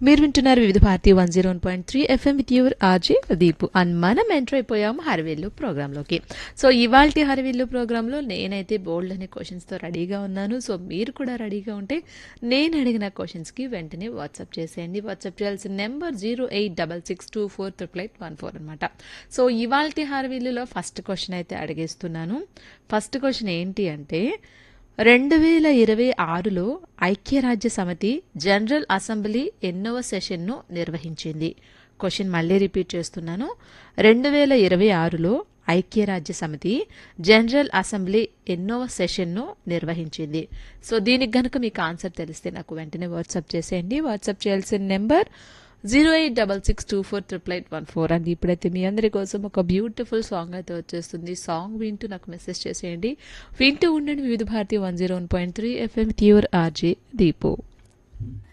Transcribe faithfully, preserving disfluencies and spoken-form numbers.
మీరు వింటున్నారు వివిధ Bharati one zero one point three FM with your RJ Deepu and మనం ఎంటర్ అయిపోయాము హరివిల్లు ప్రోగ్రాంలోకి. సో ఇవాల్టి హరివిల్లు ప్రోగ్రాంలో నేనైతే బోల్డ్ అనే క్వశ్చన్స్తో రెడీగా ఉన్నాను. సో మీరు కూడా రెడీగా ఉంటే నేను అడిగిన క్వశ్చన్స్కి వెంటనే వాట్సాప్ చేసేయండి. వాట్సాప్ చేయాల్సిన number zero eight double six two four triple eight one four అనమాట. సో ఇవాల్టి హరివిల్లులో ఫస్ట్ క్వశ్చన్ అయితే అడిగేస్తున్నాను. ఫస్ట్ క్వశ్చన్ ఏంటి అంటే, రెండు వేల ఇరవై ఆరులో ఐక్యరాజ్య సమితి జనరల్ అసెంబ్లీ ఎన్నవ సెషన్ను నిర్వహించింది? క్వశ్చన్ మళ్ళీ రిపీట్ చేస్తున్నాను. రెండు వేల ఇరవై ఆరులో ఐక్యరాజ్య సమితి జనరల్ అసెంబ్లీ ఎన్నవ సెషన్ను నిర్వహించింది? సో దీనికి గనుక మీకు ఆన్సర్ తెలిస్తే నాకు వెంటనే వాట్సాప్ చేసేయండి. వాట్సాప్ చేయాల్సిన number zero eight double six two four triple eight one four అండి. ఇప్పుడైతే మీ అందరి కోసం ఒక బ్యూటిఫుల్ సాంగ్ అయితే వచ్చేస్తుంది. సాంగ్ వింటూ నాకు మెసేజ్ చేసేయండి. వింటూ ఉండండి వివిధ Bharati one zero one point three FM your RJ Deepu.